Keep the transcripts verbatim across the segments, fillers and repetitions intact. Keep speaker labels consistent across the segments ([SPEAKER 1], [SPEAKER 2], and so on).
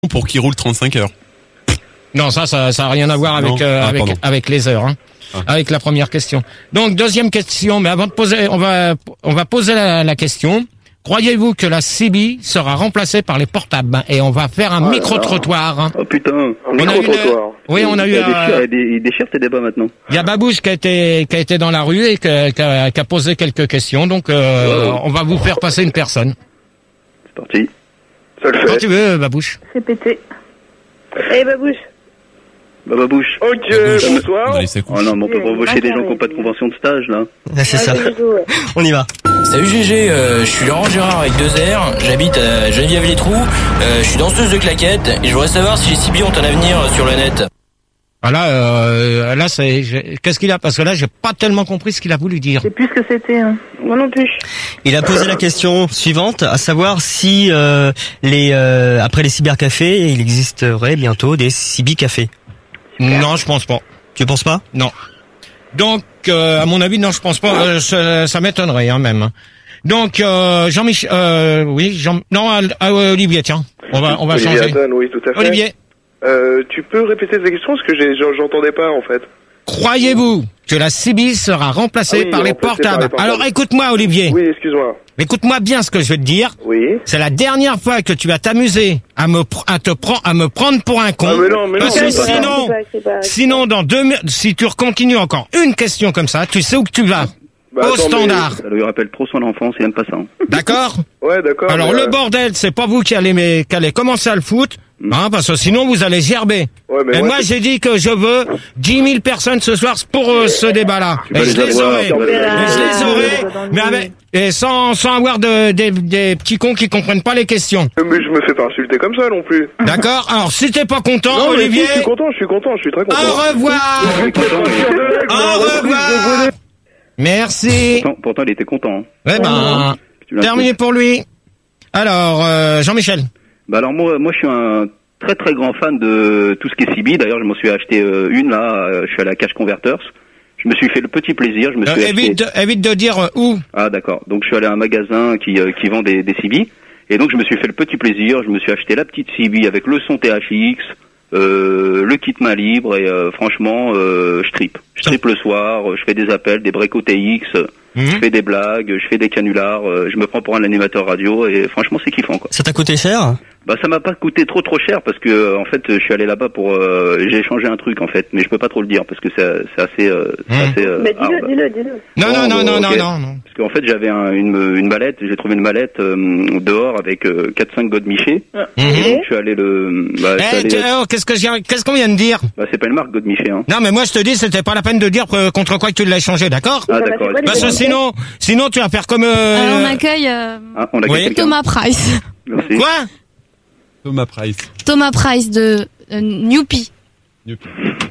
[SPEAKER 1] pour qu'il roule trente-cinq heures.
[SPEAKER 2] Non, ça, ça, ça a rien à voir avec, euh,
[SPEAKER 1] ah,
[SPEAKER 2] avec, avec les heures, hein. Ah. Avec la première question. Donc, deuxième question, mais avant de poser, on va, on va poser la, la question. Croyez-vous que la C B sera remplacée par les portables? Et on va faire un ah micro-trottoir. Hein.
[SPEAKER 3] Oh putain, un
[SPEAKER 2] on
[SPEAKER 3] micro-trottoir.
[SPEAKER 2] A oui, on a
[SPEAKER 3] il
[SPEAKER 2] eu
[SPEAKER 3] un... Il déchire tes débats maintenant.
[SPEAKER 2] Il y a Babouche qui a été, qui a été dans la rue et qui a, qui a, qui a posé quelques questions. Donc, euh, wow. on va vous faire passer une personne.
[SPEAKER 3] C'est parti. Ça le fait.
[SPEAKER 2] Quand tu veux, Babouche.
[SPEAKER 4] C'est pété. Eh, hey, Babouche.
[SPEAKER 3] Bah, Babouche.
[SPEAKER 5] Ok,
[SPEAKER 3] Babouche.
[SPEAKER 5] bonsoir.
[SPEAKER 3] Oh non, mais on peut embaucher des gens qui n'ont pas de convention de stage, là.
[SPEAKER 6] Ah, c'est ça. On y va.
[SPEAKER 7] Salut G G, euh, je suis Laurent Gérard avec deux R, j'habite à Geneviève-les-Trous, euh, je suis danseuse de claquettes et je voudrais savoir si les C B ont un avenir sur le net.
[SPEAKER 2] Voilà, euh, là, c'est, qu'est-ce qu'il a? Parce que là, j'ai pas tellement compris ce qu'il a voulu dire.
[SPEAKER 4] C'est plus ce que c'était, hein. Moi non plus.
[SPEAKER 6] Il a posé la question suivante, à savoir si euh, les euh, après les cybercafés, il existerait bientôt des C B cafés.
[SPEAKER 2] Non, je pense pas.
[SPEAKER 6] Tu penses pas?
[SPEAKER 2] Non. Donc, euh, à mon avis, non, je pense pas. Euh, ça, ça m'étonnerait, hein, même. Donc, euh, Jean-Michel, euh, oui, Jean, non, euh, Olivier, tiens, on va, on va
[SPEAKER 5] Olivier
[SPEAKER 2] changer.
[SPEAKER 5] Hatton, oui, tout à fait.
[SPEAKER 2] Olivier.
[SPEAKER 5] Euh, tu peux répéter ta question parce que j'ai, j'entendais pas en fait.
[SPEAKER 2] Croyez-vous que la C B sera remplacée ah oui, par, les portables. par les portables Alors écoute-moi, Olivier.
[SPEAKER 5] Oui, excuse-moi.
[SPEAKER 2] Écoute-moi bien ce que je vais te dire.
[SPEAKER 5] Oui.
[SPEAKER 2] C'est la dernière fois que tu vas t'amuser à me à te prendre à me prendre pour un con.
[SPEAKER 5] Ah mais non, mais
[SPEAKER 2] parce
[SPEAKER 5] non,
[SPEAKER 2] que sinon,
[SPEAKER 4] pas, c'est pas, c'est
[SPEAKER 2] sinon dans deux si tu continues encore une question comme ça, tu sais où que tu vas.
[SPEAKER 5] Bah,
[SPEAKER 2] Au
[SPEAKER 5] attends,
[SPEAKER 2] standard.
[SPEAKER 3] Ça lui rappelle trop son enfance, il aime pas ça. Hein.
[SPEAKER 2] D'accord.
[SPEAKER 5] Ouais, d'accord.
[SPEAKER 2] Alors
[SPEAKER 5] mais
[SPEAKER 2] le
[SPEAKER 5] euh...
[SPEAKER 2] bordel, c'est pas vous qui allez mais qui allez commencer à le foutre. Hein, parce que sinon vous allez gerber.
[SPEAKER 5] Ouais, mais
[SPEAKER 2] et
[SPEAKER 5] moi,
[SPEAKER 2] moi j'ai dit que je veux dix mille personnes ce soir pour euh, ce débat-là. Et je les aurai. Et je les aurai. Mais avec, et sans, sans avoir de, des, des petits cons qui comprennent pas les questions.
[SPEAKER 5] Mais je me fais pas insulter comme ça non plus.
[SPEAKER 2] D'accord. Alors si t'es pas content,
[SPEAKER 5] non,
[SPEAKER 2] Olivier.
[SPEAKER 5] Je suis content, je suis content, je suis très content.
[SPEAKER 2] Au revoir. Au revoir. Merci.
[SPEAKER 3] Pourtant, pourtant il était content. Hein.
[SPEAKER 2] Ouais ben, terminé pour lui. Alors, euh, Jean-Michel.
[SPEAKER 3] Bah alors moi, moi je suis un très très grand fan de tout ce qui est C B. D'ailleurs, je m'en suis acheté euh, une là. Euh, je suis allé à Cash Converters. Je me suis fait le petit plaisir. Je me suis
[SPEAKER 2] euh, évite,
[SPEAKER 3] acheté...
[SPEAKER 2] de, évite de dire euh, où.
[SPEAKER 3] Ah d'accord. Donc je suis allé à un magasin qui euh, qui vend des, des C B. Et donc je me suis fait le petit plaisir. Je me suis acheté la petite C B avec le son T H X, euh, le kit main libre et euh, franchement, euh, je tripe. Je tripe le soir. Je fais des appels, des breaks O T X. Mmh. Je fais des blagues, je fais des canulars, euh, je me prends pour un animateur radio et franchement c'est kiffant quoi.
[SPEAKER 6] Ça t'a coûté cher?
[SPEAKER 3] Bah ça m'a pas coûté trop trop cher parce que euh, en fait je suis allé là-bas pour euh, j'ai échangé un truc en fait mais je peux pas trop le dire parce que c'est, c'est assez euh, c'est
[SPEAKER 2] mmh.
[SPEAKER 3] assez. Euh,
[SPEAKER 4] mais dis-le,
[SPEAKER 3] ah,
[SPEAKER 4] dis-le, dis-le.
[SPEAKER 2] Non
[SPEAKER 3] bon,
[SPEAKER 2] non non
[SPEAKER 3] bon,
[SPEAKER 2] non
[SPEAKER 3] okay.
[SPEAKER 2] non non.
[SPEAKER 3] Parce qu'en fait j'avais un, une une mallette, j'ai trouvé une mallette euh, dehors avec euh, quatre cinq Godemiché. Mmh. Et donc je suis allé le. Bah,
[SPEAKER 2] hey,
[SPEAKER 3] allé...
[SPEAKER 2] oh, qu'est-ce que j'ai, qu'est-ce qu'on vient de dire?
[SPEAKER 3] Bah c'est pas une marque Godemiché hein.
[SPEAKER 2] Non mais moi je te dis c'était pas la peine de dire contre quoi que tu l'as échangé, d'accord?
[SPEAKER 3] Ah d'accord.
[SPEAKER 2] Parce que sinon sinon tu vas faire comme. Euh...
[SPEAKER 8] Alors on accueille euh,
[SPEAKER 3] ah, on accueille
[SPEAKER 2] oui.
[SPEAKER 8] Thomas Price.
[SPEAKER 3] Merci.
[SPEAKER 2] Quoi?
[SPEAKER 1] Thomas Price.
[SPEAKER 8] Thomas Price de euh, Newpie.
[SPEAKER 1] Newpie.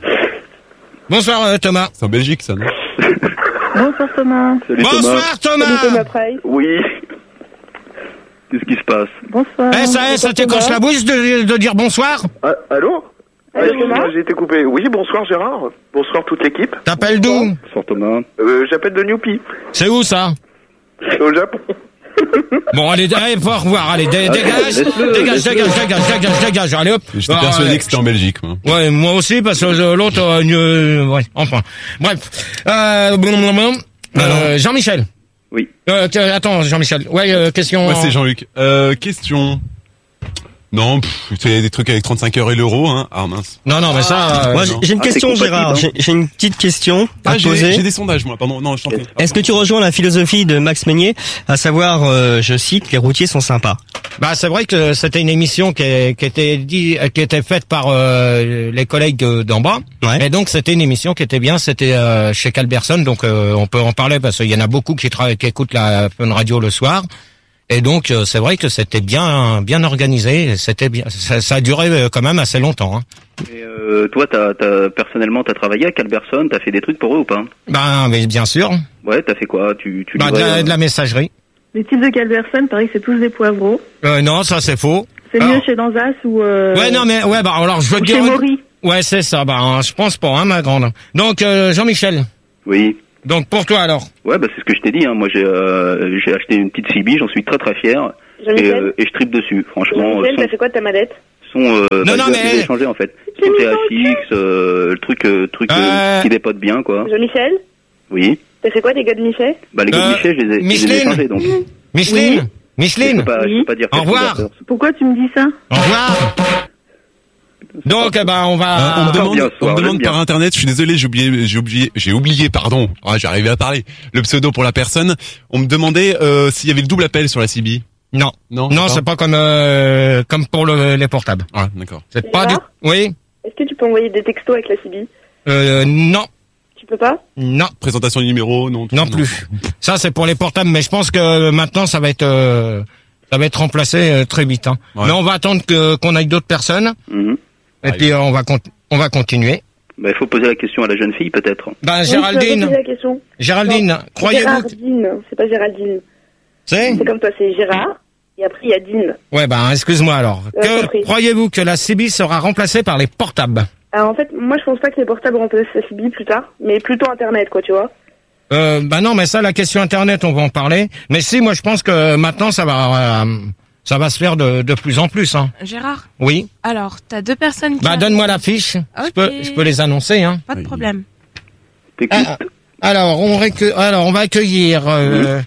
[SPEAKER 2] Bonsoir euh, Thomas.
[SPEAKER 1] C'est en Belgique ça, non?
[SPEAKER 4] Bonsoir Thomas.
[SPEAKER 3] Salut,
[SPEAKER 2] bonsoir Thomas.
[SPEAKER 4] Salut Thomas Price.
[SPEAKER 3] Oui. Qu'est-ce qui se passe?
[SPEAKER 4] Bonsoir.
[SPEAKER 2] Eh ça, ça t'écorche la bouche de, de dire bonsoir?
[SPEAKER 5] Ah, allô?
[SPEAKER 4] Allô,
[SPEAKER 5] ah, Thomas? J'ai été coupé. Oui, bonsoir Gérard. Bonsoir toute l'équipe.
[SPEAKER 2] T'appelles d'où?
[SPEAKER 3] Bonsoir Thomas.
[SPEAKER 5] Euh, j'appelle de Newpie.
[SPEAKER 2] C'est où ça?
[SPEAKER 5] Au Japon.
[SPEAKER 2] Bon, allez, allez, faut revoir, allez, dé,
[SPEAKER 3] ah,
[SPEAKER 2] dégage,
[SPEAKER 3] laisse-le,
[SPEAKER 2] dégage,
[SPEAKER 3] laisse-le.
[SPEAKER 2] dégage, dégage, dégage, dégage, allez hop.
[SPEAKER 1] J'étais
[SPEAKER 2] Ah,
[SPEAKER 1] persuadé
[SPEAKER 2] ouais.
[SPEAKER 1] que c'était en Belgique, moi.
[SPEAKER 2] Ouais, moi aussi, parce que euh, l'autre, euh, euh, ouais, enfin. Bref. Euh, euh, Jean-Michel.
[SPEAKER 3] Oui.
[SPEAKER 2] Euh, tiens, attends, Jean-Michel. Ouais, euh, question.
[SPEAKER 1] Moi, c'est Jean-Luc. Euh, question. Non, pff, c'est des trucs avec trente-cinq heures et l'euro, hein. Ah, mince.
[SPEAKER 2] Non, non, mais ça, euh,
[SPEAKER 6] Moi,
[SPEAKER 2] non.
[SPEAKER 6] j'ai une
[SPEAKER 3] Ah,
[SPEAKER 6] question,
[SPEAKER 3] c'est
[SPEAKER 6] Gérard. J'ai, j'ai une petite question à
[SPEAKER 1] Ah, j'ai,
[SPEAKER 6] poser.
[SPEAKER 1] j'ai des sondages, moi, pardon. Non, je t'en prie.
[SPEAKER 6] Est-ce que tu rejoins la philosophie de Max Meignier, à savoir, euh, je cite, les routiers sont sympas?
[SPEAKER 2] Bah, c'est vrai que c'était une émission qui, est, qui était dit, qui était faite par euh, les collègues d'en bas.
[SPEAKER 6] Ouais.
[SPEAKER 2] Et donc c'était une émission qui était bien. C'était euh, chez Calberson, donc euh, on peut en parler parce qu'il y en a beaucoup qui, tra- qui écoutent la Fun Radio le soir. Et donc euh, c'est vrai que c'était bien bien organisé. C'était bien. Ça, ça a duré euh, quand même assez longtemps. Hein.
[SPEAKER 3] Et euh, toi, t'as, t'as, personnellement, t'as travaillé à Calberson, t'as fait des trucs pour eux ou pas?
[SPEAKER 2] Ben, mais bien sûr.
[SPEAKER 3] Ouais, t'as fait quoi? Tu, tu
[SPEAKER 2] Bah, de,
[SPEAKER 3] livrais,
[SPEAKER 2] la, de la messagerie.
[SPEAKER 4] Les types de Calberson, pareil que c'est tous des poivreaux.
[SPEAKER 2] Euh, non, ça c'est faux.
[SPEAKER 4] C'est
[SPEAKER 2] Alors.
[SPEAKER 4] mieux chez Danzas ou... Euh...
[SPEAKER 2] Ouais, non, mais ouais, bah alors je veux
[SPEAKER 4] ou
[SPEAKER 2] te
[SPEAKER 4] chez
[SPEAKER 2] dire.
[SPEAKER 4] Maury.
[SPEAKER 2] Ouais, c'est ça. Bah, hein, je pense pas, hein, ma grande. Donc euh, Jean-Michel.
[SPEAKER 3] Oui.
[SPEAKER 2] Donc pour toi alors.
[SPEAKER 3] Ouais, bah c'est ce que je t'ai dit. Hein. Moi, j'ai euh, j'ai acheté une petite C B, j'en suis très très fier. Et,
[SPEAKER 4] Jean-Michel,
[SPEAKER 3] euh, et je tripe dessus, franchement.
[SPEAKER 4] Jean-Michel,
[SPEAKER 3] son,
[SPEAKER 4] t'as fait quoi de ta mallette?
[SPEAKER 3] son, euh,
[SPEAKER 2] Non,
[SPEAKER 3] bah,
[SPEAKER 2] non,
[SPEAKER 3] je,
[SPEAKER 2] mais-
[SPEAKER 3] je vais changer en fait. Son T H X, euh, le truc, euh, truc euh,
[SPEAKER 2] Euh.
[SPEAKER 3] qui dépote bien quoi.
[SPEAKER 4] Jean-Michel,
[SPEAKER 3] Oui.
[SPEAKER 4] t'as fait quoi des gars de Michel?
[SPEAKER 3] Bah les gars
[SPEAKER 2] Euh,
[SPEAKER 3] de Michel, je les ai, je les ai
[SPEAKER 2] Micheline.
[SPEAKER 3] changés donc.
[SPEAKER 2] Micheline,
[SPEAKER 3] Je
[SPEAKER 2] Micheline,
[SPEAKER 3] peux pas, je peux pas dire.
[SPEAKER 2] Au
[SPEAKER 3] quel
[SPEAKER 2] revoir.
[SPEAKER 3] fondateur.
[SPEAKER 4] Pourquoi tu me dis ça?
[SPEAKER 2] au revoir. Donc, eh ben, on
[SPEAKER 1] Euh,
[SPEAKER 2] va.
[SPEAKER 1] on me
[SPEAKER 3] Ah,
[SPEAKER 1] demande,
[SPEAKER 3] bien,
[SPEAKER 1] on me
[SPEAKER 3] soir,
[SPEAKER 1] demande
[SPEAKER 3] j'aime bien.
[SPEAKER 1] par internet, je suis désolé, j'ai oublié, j'ai oublié, j'ai oublié, pardon. Ah, j'arrivais à parler. Le pseudo pour la personne. On me demandait euh, s'il y avait le double appel sur la C B.
[SPEAKER 2] Non,
[SPEAKER 1] Non,
[SPEAKER 2] non, c'est pas comme euh, comme pour le, les portables.
[SPEAKER 1] Ah, d'accord.
[SPEAKER 2] C'est pas du.
[SPEAKER 4] Gérard
[SPEAKER 2] Oui.
[SPEAKER 4] Est-ce que tu peux envoyer des textos avec la C B?
[SPEAKER 2] Euh, non,
[SPEAKER 4] Tu peux pas?
[SPEAKER 2] non,
[SPEAKER 1] Présentation du numéro, non. tout
[SPEAKER 2] non
[SPEAKER 1] ça,
[SPEAKER 2] plus. Ça, c'est pour les portables, mais je pense que maintenant, ça va être euh, ça va être remplacé euh, très vite. Hein.
[SPEAKER 1] Ouais.
[SPEAKER 2] Mais on va attendre que qu'on aille d'autres personnes,
[SPEAKER 3] Mhm.
[SPEAKER 2] et puis euh, on va con- on va continuer.
[SPEAKER 3] Bah il faut poser la question à la jeune fille peut-être.
[SPEAKER 2] Ben,
[SPEAKER 4] Oui, tu vas
[SPEAKER 2] Géraldine,
[SPEAKER 4] poser la question.
[SPEAKER 2] Géraldine, croyez-vous que-
[SPEAKER 4] Gérardine, c'est pas Géraldine.
[SPEAKER 2] c'est
[SPEAKER 4] C'est comme toi, c'est Gérard. Et après, il y a Dean.
[SPEAKER 2] Ouais, ben, excuse-moi alors.
[SPEAKER 4] Ouais,
[SPEAKER 2] Que
[SPEAKER 4] compris.
[SPEAKER 2] croyez-vous que la C B sera remplacée par les portables?
[SPEAKER 4] Alors en fait, moi je pense pas que les portables remplacent la C B plus tard, mais plutôt Internet, quoi, tu vois.
[SPEAKER 2] Euh, bah non, mais ça, la question Internet, on va en parler. Mais si, moi, je pense que maintenant, ça va, euh, ça va se faire de, de plus en plus. Hein.
[SPEAKER 9] Gérard,
[SPEAKER 2] Oui.
[SPEAKER 9] alors, t'as deux personnes qui...
[SPEAKER 2] Bah,
[SPEAKER 9] arrivent.
[SPEAKER 2] donne-moi la fiche. Je
[SPEAKER 9] Ok.
[SPEAKER 2] peux, je peux les annoncer. Hein.
[SPEAKER 9] Pas de problème.
[SPEAKER 3] T'écoutes.
[SPEAKER 2] Ah, alors, on récue- alors, on va accueillir euh,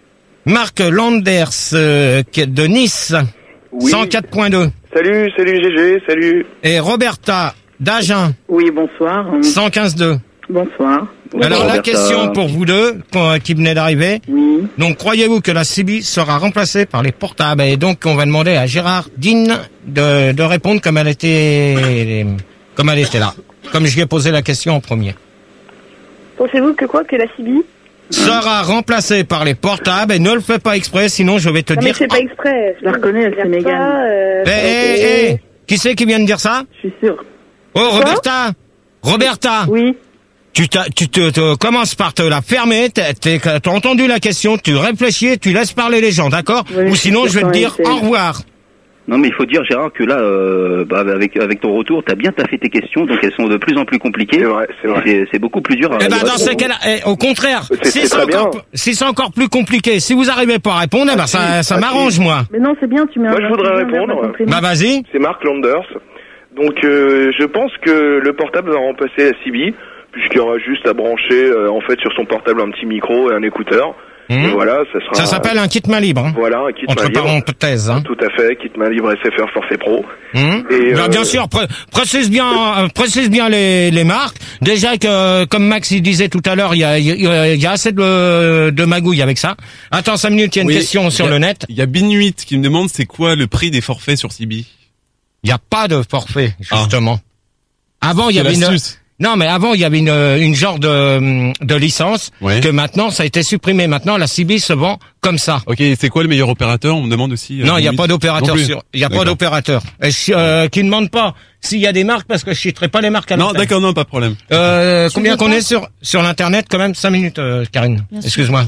[SPEAKER 2] Marc Landers euh, qui est de Nice,
[SPEAKER 5] Oui.
[SPEAKER 2] cent quatre point deux,
[SPEAKER 5] Salut, salut G G, salut.
[SPEAKER 2] et Roberta d'Agen,
[SPEAKER 4] Oui, bonsoir.
[SPEAKER 2] cent quinze deux.
[SPEAKER 4] Bonsoir.
[SPEAKER 2] Alors, la
[SPEAKER 3] Roberta.
[SPEAKER 2] question pour vous deux, qu'on- qui venez d'arriver.
[SPEAKER 4] Oui.
[SPEAKER 2] Donc, croyez-vous que la C B sera remplacée par les portables? Et donc, on va demander à Gérard Dean de, de répondre comme elle était, comme elle était là. Comme je lui ai posé la question en premier.
[SPEAKER 4] Pensez-vous que quoi, que la C B?
[SPEAKER 2] Sera remplacée par les portables, et ne le fais pas exprès, sinon je vais te
[SPEAKER 4] Non, mais
[SPEAKER 2] dire...
[SPEAKER 4] c'est pas exprès. Je la reconnais, elle c'est Mégane. Euh,
[SPEAKER 2] Eh, eh, eh, qui c'est qui vient de dire ça?
[SPEAKER 4] Je suis sûre.
[SPEAKER 2] Oh, Roberta! Roberta!
[SPEAKER 4] Oui.
[SPEAKER 2] Tu, t'as- tu te, te commences par te la fermer, t'as t'es- t'as entendu la question, tu réfléchis, tu laisses parler les gens, d'accord?
[SPEAKER 4] Oui,
[SPEAKER 2] Ou sinon, je vais te dire
[SPEAKER 4] c'est-
[SPEAKER 2] au revoir.
[SPEAKER 3] Non mais il faut dire Gérard que là, euh, bah, avec avec ton retour, t'as bien taffé tes questions, donc elles sont de plus en plus compliquées.
[SPEAKER 5] C'est vrai, c'est vrai.
[SPEAKER 3] C'est- C'est beaucoup plus dur à
[SPEAKER 2] Eh ben,
[SPEAKER 3] y
[SPEAKER 2] dans
[SPEAKER 3] répondre.
[SPEAKER 2] ces cas-là, eh, au contraire,
[SPEAKER 5] C'est-
[SPEAKER 2] si
[SPEAKER 5] c'est
[SPEAKER 2] c'est
[SPEAKER 5] très
[SPEAKER 2] encore,
[SPEAKER 5] bien.
[SPEAKER 2] si c'est encore plus compliqué, si vous arrivez pas à répondre, eh ben, ça, ça
[SPEAKER 5] Ah,
[SPEAKER 2] m'arrange,
[SPEAKER 5] si.
[SPEAKER 2] moi.
[SPEAKER 4] Mais non, c'est bien, tu mets
[SPEAKER 5] Moi,
[SPEAKER 4] un...
[SPEAKER 5] je voudrais
[SPEAKER 4] tu mets un verbe
[SPEAKER 5] répondre.
[SPEAKER 4] à ton prénom.
[SPEAKER 2] Bah, vas-y.
[SPEAKER 5] C'est Mark Landers. Donc euh, je pense que le portable va remplacer la C B, puisqu'il y aura juste à brancher euh, en fait sur son portable un petit micro et un écouteur.
[SPEAKER 2] Mmh.
[SPEAKER 5] Et voilà, ça sera...
[SPEAKER 2] Ça s'appelle un kit main libre, hein.
[SPEAKER 5] Voilà, un kit
[SPEAKER 2] Entre
[SPEAKER 5] main libre.
[SPEAKER 2] parenthèses, hein.
[SPEAKER 5] Tout à fait, kit main libre S F R Forfait Pro.
[SPEAKER 2] Mmh.
[SPEAKER 5] Et,
[SPEAKER 2] Bah,
[SPEAKER 5] euh,
[SPEAKER 2] bien sûr, pré- précise bien, euh, précise bien les, les marques. Déjà que, euh, comme Max il disait tout à l'heure, il y a, il y a- il y a assez de, de magouilles avec ça. Attends cinq minutes, il y a une
[SPEAKER 1] Oui,
[SPEAKER 2] question sur
[SPEAKER 1] il y a-
[SPEAKER 2] le net.
[SPEAKER 1] Il y a Binuit qui me demande c'est quoi le prix des forfaits sur C B.
[SPEAKER 2] Il n'y a pas de forfait, justement. Avant, il y
[SPEAKER 1] C'est
[SPEAKER 2] avait une...
[SPEAKER 1] l'astuce.
[SPEAKER 2] Non, mais avant, il y avait une, une genre de, de licence
[SPEAKER 1] Ouais.
[SPEAKER 2] que maintenant, ça a été supprimé. Maintenant, la C B se vend comme ça.
[SPEAKER 1] Ok, c'est quoi le meilleur opérateur? On me demande aussi. euh,
[SPEAKER 2] Non, il n'y a
[SPEAKER 1] Binuit.
[SPEAKER 2] pas d'opérateur
[SPEAKER 1] Non plus.
[SPEAKER 2] sur. Il n'y a pas
[SPEAKER 1] D'accord.
[SPEAKER 2] d'opérateur. Et je- euh, qui ne demande pas s'il y a des marques parce que je citerai pas les marques à
[SPEAKER 1] Non,
[SPEAKER 2] l'antenne.
[SPEAKER 1] d'accord, non, pas de problème.
[SPEAKER 2] Euh, combien
[SPEAKER 8] veux
[SPEAKER 2] qu'on
[SPEAKER 8] pas
[SPEAKER 2] est sur sur l'internet quand même? Cinq minutes, euh, Karine.
[SPEAKER 8] Bien sûr.
[SPEAKER 2] Excuse-moi.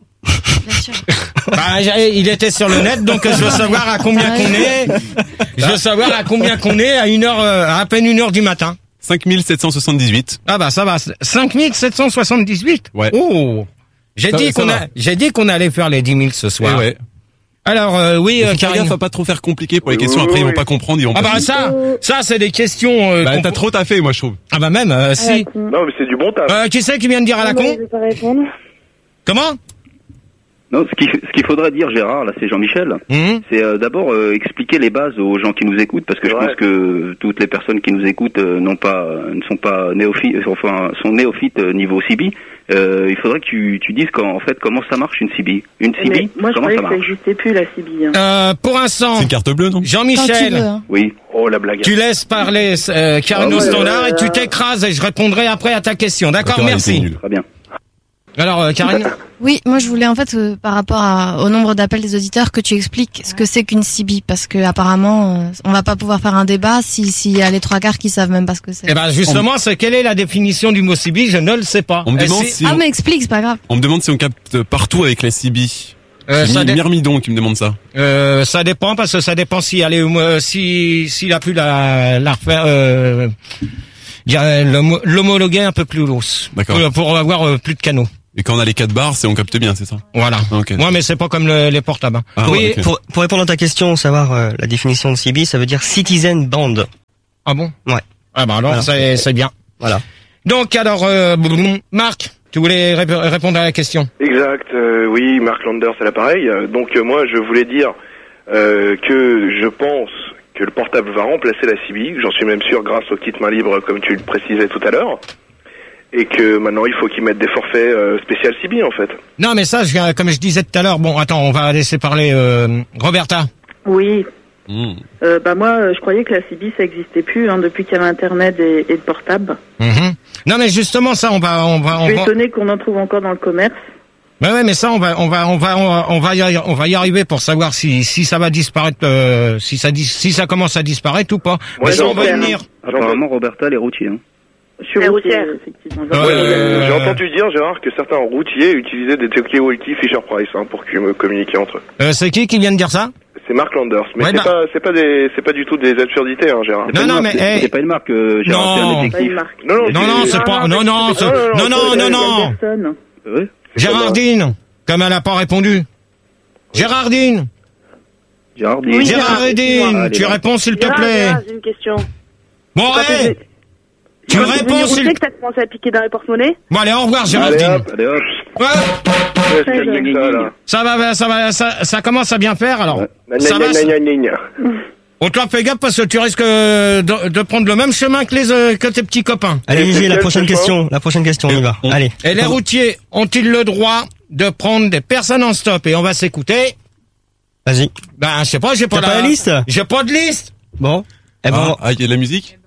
[SPEAKER 8] Bien sûr.
[SPEAKER 2] Bah, j'ai- il était sur le net, donc euh, je veux savoir à combien qu'on est. Je veux savoir à combien qu'on est à une heure, euh, à, à peine une heure du matin.
[SPEAKER 1] cinq mille sept cent soixante-dix-huit.
[SPEAKER 2] Ah bah ça va. cinq mille sept cent soixante-dix-huit.
[SPEAKER 1] Ouais.
[SPEAKER 2] Oh. J'ai
[SPEAKER 1] Ça-
[SPEAKER 2] dit
[SPEAKER 1] ça
[SPEAKER 2] qu'on
[SPEAKER 1] va.
[SPEAKER 2] a, j'ai dit qu'on allait faire les dix mille ce
[SPEAKER 1] Eh
[SPEAKER 2] soir.
[SPEAKER 1] ouais.
[SPEAKER 2] Alors euh, oui,
[SPEAKER 1] Faut
[SPEAKER 2] euh,
[SPEAKER 1] faire
[SPEAKER 2] Karine.
[SPEAKER 1] gaffe à pas trop faire compliqué pour les
[SPEAKER 5] Oui,
[SPEAKER 1] questions.
[SPEAKER 5] oui,
[SPEAKER 1] Après, ils vont
[SPEAKER 5] oui.
[SPEAKER 1] pas comprendre, ils vont
[SPEAKER 2] Ah
[SPEAKER 1] pas.
[SPEAKER 2] bah ça, ça c'est des questions. Euh,
[SPEAKER 1] Bah,
[SPEAKER 2] qu'on-
[SPEAKER 1] t'as trop taffé, moi, je trouve.
[SPEAKER 2] Ah bah même euh, si.
[SPEAKER 5] Non, mais c'est du bon taf.
[SPEAKER 2] Euh, qui c'est qui vient de dire à la
[SPEAKER 4] Non,
[SPEAKER 2] con?
[SPEAKER 4] je vais pas répondre.
[SPEAKER 2] Comment?
[SPEAKER 3] Non, ce qu'il ce qu'il faudra dire Gérard, là, c'est Jean-Michel.
[SPEAKER 2] Hum
[SPEAKER 3] C'est euh, d'abord euh, expliquer les bases aux gens qui nous écoutent, parce que je
[SPEAKER 5] Ouais.
[SPEAKER 3] pense que toutes les personnes qui nous écoutent euh, n'ont pas, euh, ne sont pas néophytes, enfin sont néophytes euh, niveau C B. Euh, il faudrait que tu, tu dises qu'en en fait comment ça marche une C B. Une C B,
[SPEAKER 4] Mais moi, je
[SPEAKER 3] comment
[SPEAKER 4] croyais
[SPEAKER 3] ça
[SPEAKER 4] que ça
[SPEAKER 3] marche?
[SPEAKER 4] n'existait plus, la C B. Hein.
[SPEAKER 2] euh, Pour l'instant,
[SPEAKER 1] C'est une carte bleue, non?
[SPEAKER 8] Quand tu veux.
[SPEAKER 2] Jean-Michel,
[SPEAKER 8] hein.
[SPEAKER 3] Oui.
[SPEAKER 5] Oh, la blague.
[SPEAKER 2] tu laisses parler euh, Karine
[SPEAKER 3] Ah
[SPEAKER 2] au
[SPEAKER 3] ouais,
[SPEAKER 2] standard
[SPEAKER 4] ouais,
[SPEAKER 2] et tu
[SPEAKER 4] ouais.
[SPEAKER 2] t'écrases et je répondrai après à ta question. D'accord,
[SPEAKER 1] D'accord, elle était
[SPEAKER 2] merci.
[SPEAKER 1] nulle.
[SPEAKER 3] Très bien.
[SPEAKER 2] Alors euh, Karine,
[SPEAKER 8] Oui, moi je voulais en fait euh, par rapport à- au nombre d'appels des auditeurs que tu expliques ce que c'est qu'une C B parce que apparemment euh, on va pas pouvoir faire un débat si s'il y a les trois quarts qui savent même pas ce que c'est.
[SPEAKER 2] eh ben justement, c'est quelle est la définition du mot C B? Je ne le sais pas.
[SPEAKER 1] On me
[SPEAKER 2] Et
[SPEAKER 1] demande
[SPEAKER 2] si-
[SPEAKER 1] si
[SPEAKER 8] Ah
[SPEAKER 1] on,
[SPEAKER 8] mais explique, c'est pas grave.
[SPEAKER 1] on me demande si on capte partout avec la C B.
[SPEAKER 2] euh, ça,
[SPEAKER 1] C'est
[SPEAKER 2] dé-
[SPEAKER 1] Myrmidon qui me demande ça.
[SPEAKER 2] euh, ça dépend parce que ça dépend si elle est euh, si s'il a pu la la refaire. Euh, dire, euh, l'homo- l'homologuer un peu plus lousse
[SPEAKER 1] D'accord.
[SPEAKER 2] pour, pour avoir euh, plus de canaux.
[SPEAKER 1] Et quand on a les quatre barres, c'est on capte bien, c'est ça?
[SPEAKER 2] Voilà.
[SPEAKER 1] Okay.
[SPEAKER 2] Moi, mais c'est pas comme le, les portables. Hein.
[SPEAKER 1] Ah,
[SPEAKER 6] oui,
[SPEAKER 1] okay.
[SPEAKER 6] pour, pour répondre à ta question, savoir euh, la définition de C B, ça veut dire Citizen Band.
[SPEAKER 2] Ah bon?
[SPEAKER 6] Ouais.
[SPEAKER 2] Ah bah alors,
[SPEAKER 6] voilà.
[SPEAKER 2] c'est, c'est bien.
[SPEAKER 6] Voilà.
[SPEAKER 2] Donc, alors, euh, Marc, tu voulais rép- répondre à la question?
[SPEAKER 5] Exact, euh, oui, Mark Landers à l'appareil. Donc euh, moi, je voulais dire euh, que je pense que le portable va remplacer la C B. J'en suis même sûr grâce au kit main libre, comme tu le précisais tout à l'heure. Et que maintenant, il faut qu'ils mettent des forfaits euh, spécial C B, en fait.
[SPEAKER 2] Non, mais ça, je, comme je disais tout à l'heure, bon, attends, on va laisser parler euh, Roberta.
[SPEAKER 9] Oui.
[SPEAKER 1] Mmh.
[SPEAKER 9] Euh, bah moi, je croyais que la C B, ça existait plus hein, depuis qu'il y avait Internet et, et le portable.
[SPEAKER 2] Mmh. Non, mais justement, ça, on va... On va
[SPEAKER 9] je suis
[SPEAKER 2] on va...
[SPEAKER 9] étonné qu'on en trouve encore dans le commerce.
[SPEAKER 2] Ouais, ouais, mais ça, on va, on va, on va, on va, on va, y, arri- on va y arriver pour savoir si, si ça va disparaître, euh, si ça, dis- si ça commence à disparaître ou pas.
[SPEAKER 5] Ouais,
[SPEAKER 2] mais ça,
[SPEAKER 5] non,
[SPEAKER 2] on va y
[SPEAKER 5] clair.
[SPEAKER 2] venir.
[SPEAKER 3] Apparemment, Roberta, les routiers. Hein.
[SPEAKER 9] Je suis
[SPEAKER 4] Les
[SPEAKER 9] routière,
[SPEAKER 4] routières.
[SPEAKER 9] effectivement.
[SPEAKER 2] Euh,
[SPEAKER 5] Ouais,
[SPEAKER 2] euh,
[SPEAKER 5] j'ai entendu dire, Gérard, que certains routiers utilisaient des talkie-walkie Fisher-Price hein, pour que- communiquer entre eux.
[SPEAKER 2] Euh, c'est qui qui vient de dire ça?
[SPEAKER 5] C'est Mark Landers, mais
[SPEAKER 2] Ouais,
[SPEAKER 5] c'est
[SPEAKER 2] bah-
[SPEAKER 5] pas, c'est pas des, c'est pas du tout des absurdités, hein, Gérard.
[SPEAKER 2] Non, non, mais,
[SPEAKER 3] C'est
[SPEAKER 2] hey.
[SPEAKER 3] pas une marque, euh, Gérard,
[SPEAKER 2] Non.
[SPEAKER 3] c'est un
[SPEAKER 9] Pas
[SPEAKER 3] détective.
[SPEAKER 9] une marque.
[SPEAKER 5] Non, non,
[SPEAKER 2] Non, non, c'est
[SPEAKER 9] Ah,
[SPEAKER 2] pas, non, non,
[SPEAKER 5] mais-
[SPEAKER 2] c'est-
[SPEAKER 5] non,
[SPEAKER 2] non, non, non, non.
[SPEAKER 9] Personne.
[SPEAKER 3] Ouais.
[SPEAKER 2] Gérardine, comme elle a pas répondu. Gérardine,
[SPEAKER 3] Gérard,
[SPEAKER 9] Oui,
[SPEAKER 3] dis-
[SPEAKER 2] Gérardine,
[SPEAKER 3] Allez,
[SPEAKER 2] tu
[SPEAKER 3] va.
[SPEAKER 2] réponds s'il te
[SPEAKER 4] Gérard,
[SPEAKER 2] plaît.
[SPEAKER 4] Gérard, j'ai une question.
[SPEAKER 2] Bon,
[SPEAKER 4] Quand
[SPEAKER 2] hey,
[SPEAKER 4] t'es-
[SPEAKER 2] tu
[SPEAKER 4] quand t'es
[SPEAKER 2] réponds
[SPEAKER 4] devenu
[SPEAKER 2] s'il
[SPEAKER 4] routier, que t'as commencé à piquer dans les porte-monnaies.
[SPEAKER 2] Bon, allez, au revoir,
[SPEAKER 5] Allez,
[SPEAKER 2] Gérardine.
[SPEAKER 5] hop.
[SPEAKER 3] Allez, hop.
[SPEAKER 2] Ouais,
[SPEAKER 5] Ouais, c'est
[SPEAKER 4] Ouais,
[SPEAKER 5] bien que ça, là.
[SPEAKER 2] ça va, ça va, ça, ça commence à bien faire, alors.
[SPEAKER 3] Ouais.
[SPEAKER 2] Ça va,
[SPEAKER 5] Gna, gna, gna, gna.
[SPEAKER 2] on te fais gaffe parce que tu risques euh, de, de prendre le même chemin que les, euh, que tes petits copains.
[SPEAKER 6] Allez,
[SPEAKER 5] c'est
[SPEAKER 6] Gigi, la
[SPEAKER 5] quel,
[SPEAKER 6] prochaine
[SPEAKER 5] ce
[SPEAKER 6] question. La prochaine question, on y va.
[SPEAKER 1] On-
[SPEAKER 6] Allez.
[SPEAKER 2] Et les routiers ont-ils le droit de prendre des personnes en stop? Et on va s'écouter.
[SPEAKER 6] Vas-y.
[SPEAKER 2] Ben, je sais pas, j'ai pas,
[SPEAKER 6] T'as pas la liste?
[SPEAKER 2] J'ai pas de liste.
[SPEAKER 6] Bon. Eh ben,
[SPEAKER 1] Ah, ah, il y a de la musique?